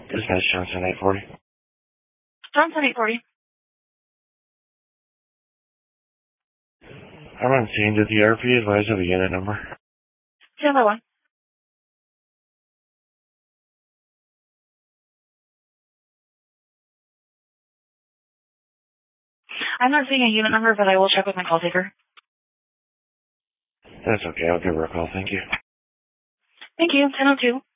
Dispatch Johnson 840. Johnson 840. I'm on scene. Did the RP advise of the unit number? Stand by 1. I'm not seeing a unit number, but I will check with my call taker. That's okay. I'll give her a call. Thank you. Thank you. 1002.